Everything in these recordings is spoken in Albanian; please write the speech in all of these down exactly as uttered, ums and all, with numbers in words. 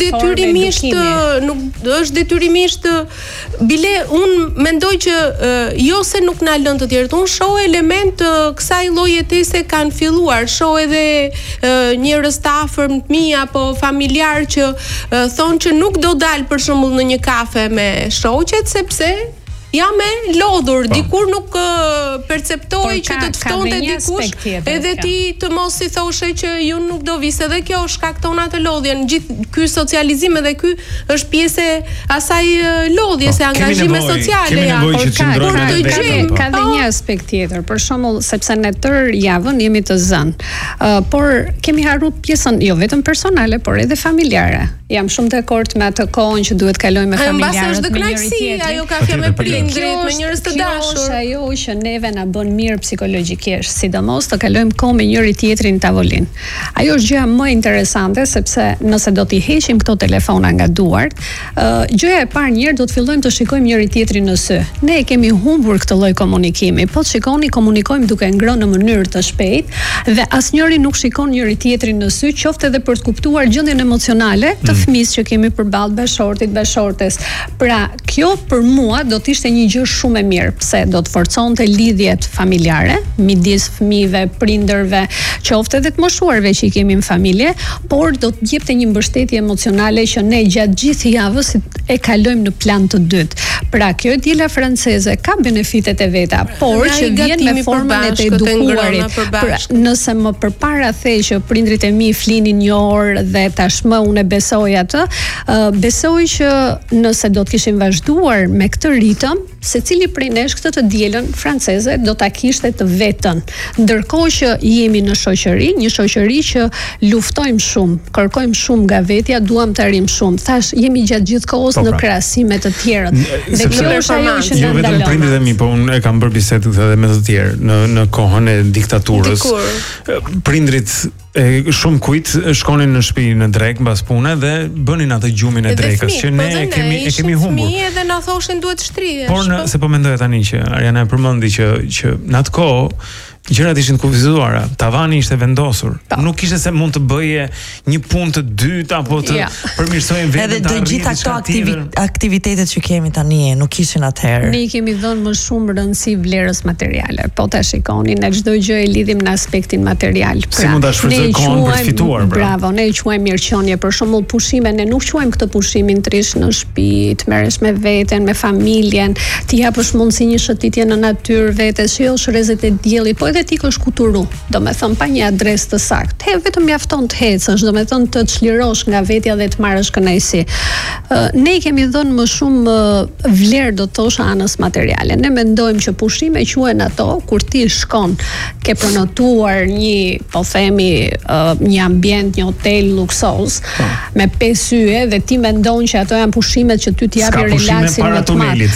detyrimisht nuk është detyrimisht bile un mendoj që uh, jo se nuk na lën të tjerët. Un shoh element uh, kësaj lloji jetese kanë filluar. Shoh edhe uh, njerëz të afërm të mi apo familjar që uh, thonë që nuk do dal për shembull në një kafe me shoqet sepse jam e lodhur, po. Dikur nuk uh, perceptoj që të të ftonte dikush, edhe ti të mos i thoshe që ju nuk do vise, edhe kjo shkakton atë lodhjen. Gjithë ky socializim edhe ky është pjesë asaj uh, lodhje, po, se angazhime sociale ja. Por ka, ka, ka, ka dhe një aspekt tjetër, për shembull, sepse ne tër javën jemi të zënë. Uh, por kemi harruar pjesën jo vetëm personale, por edhe familjare. Jam shumë dakord me atë kohën që duhet kalojmë me familjarët, me njëri tjetrin. Ajo kafja me prindrit, me njerëz të dashur. Kjo është ajo që neve na bën mirë psikologjikisht, sidomos të kalojmë kohë me njëri tjetrin në tavolinë. Ajo është gjëja më interesante sepse nëse do t'i heqim këto telefona nga duart, uh, gjëja e parë njëherë do të fillojmë të shikojmë njëri tjetrin në sy. Ne e kemi humbur këtë lloj komunikimi. Po të shikoni, komunikojmë duke ngrënë në mënyrë të shpejtë dhe asnjëri nuk shikon njëri tjetrin në sy, qoftë edhe për të kuptuar gjendjen emocionale të fëmisë që kemi përballë bashortit, bashortes. Pra, kjo për mua do të ishte një gjë shumë e mirë, pse do të forconte lidhjet familjare midis fëmijëve, prindërve, qoftë edhe të moshuarve që i kemi në familje, por do të jepte një mbështetje emocionale që ne gjatë gjithë javës e kalojmë në plan të dytë. Pra, kjo diela franceze ka benefitet e veta, por që vjen me formën e të edukuarit. Pra, nëse më përpara the që prindrit e mi flinin një orë dhe tashmë unë besoj atë, uh, besoj që nëse do të kishim vazhduar me këtë ritëm, secili prej nesh këtë të dielën franceze do ta kishte të vetën. Ndërkohë që jemi në shoqëri, një shoqëri që luftojmë shumë, kërkojmë shumë nga vetja, duam të arrijmë shumë. Thash, jemi gjatë gjithë kohës në krahasime të tjerët. Dhe kjo është ajo që jo vetëm prindrit e mi, po unë e kam bërë bisedë edhe me të tjerë në në kohën e diktaturës. Prindrit e shumë kujt shkonin në shtëpi në drek mbas pune dhe bënin atë gjumin e drekës që ne e kemi e kemi humbur. Fëmijë edhe na thoshin duhet shtrihesh. Por në, se po mendoja tani që Ariana e përmendi që që në atë kohë gjërat ishin kufizuara, tavani ishte vendosur. Ta. Nuk ishte se mund të bëje një punë të dytë apo të ja. përmirësojë veten. Edhe të gjitha ato aktivi aktivitetet që kemi tani nuk ishin atëherë. Ne i kemi dhënë më shumë rëndësi vlerës materiale. Po ta shikoni, ne çdo gjë e lidhim në aspektin material. Pra, si mund ta shfrytëzoj kohën për të fituar, pra. Bravo, ne e quajmë mirëqenie, për shembull pushime, ne nuk quajmë këtë pushimin trish në shtëpi, të merresh me veten, me familjen, të japësh mundësi një shëtitje në natyrë vetes, shijolsh rrezet e diellit, po dhe ti ke shkuturu, do me thënë pa një adresë të saktë. He, vetëm mjafton të hecësh, do me thënë të çlirosh nga vetja dhe të marrësh kënaqësi. Uh, ne i kemi dhënë më shumë uh, vlerë, do të thosh, anës materiale. Ne mendojmë që pushime quhen ato kur ti shkon, ke pronotuar një, po themi, uh, një ambient, një hotel luksoz, oh. me pesë yje dhe ti mendon që ato janë pushimet që ty t'i japi relaksin më të madh.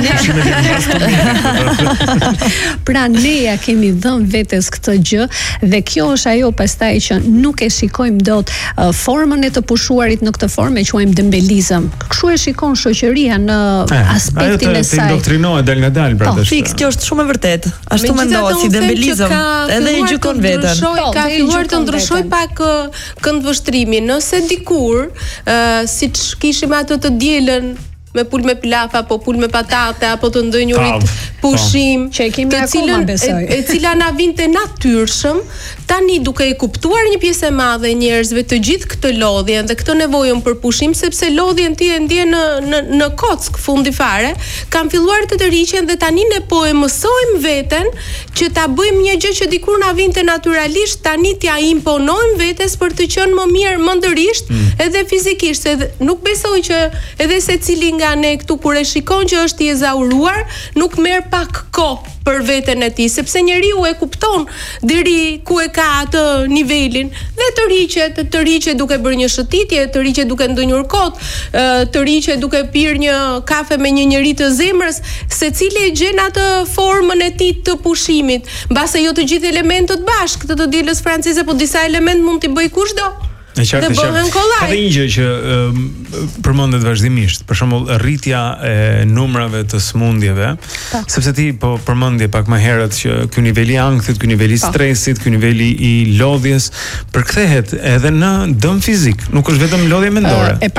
Pra ne ja kemi dhënë vetes këtë gjë dhe kjo është ajo pastaj që nuk e shikojmë dot uh, formën e të pushuarit në këtë formë, e quajmë dembelizëm. Kështu e shikon shoqëria në eh, aspektin e saj. Ajo të indoktrinohet dal nga dal pra tash. Fiks, kjo është shumë e vërtetë. Ashtu mendohet si dembelizëm, edhe e gjykon veten. Ka filluar të ndryshoj pak këndvështrimin. Nëse dikur, uh, siç kishim ato të dielën me pul me pilaf apo pul me patate apo të ndonjërit pushim që e kemi akoma besoj, e, e cila na vinte natyrshëm, tani duke e kuptuar një pjesë e madhe e njerëzve të gjithë këtë lodhjen dhe këtë nevojën për pushim, sepse lodhjen ti e ndjen në në në kock fundi fare, kanë filluar të tërhiqen dhe tani ne po e mësojmë veten që ta bëjmë një gjë që dikur na vinte natyralisht, tani t'ja imponojmë vetes për të qenë më mirë mendërisht mm. edhe fizikisht, edhe nuk besoj që edhe secili nga ne këtu kur e shikon që është i ezauruar, nuk merr pak kohë për veten e tij, sepse njeriu e kupton deri ku e ka atë nivelin dhe të rriqet, të rriqet duke bërë një shëtitje, të rriqet duke ndonjur kot, të rriqet duke pirë një kafe me një njerëz të zemrës, secili e gjen atë formën e tij të pushimit, mbase jo të gjithë elementët bashkë të të dielës franceze, po disa element mund t'i bëj kushdo. Në qartë, dhe bëhen kollaj. Ka dhe një gjë që um, përmendet vazhdimisht, për shembull rritja e numrave të smundjeve, pa. Sepse ti po përmendje pak më herët që ky niveli i ankthit, ky niveli i stresit, ky niveli i lodhjes përkthehet edhe në dëm fizik, nuk është vetëm lodhje mendore. Uh,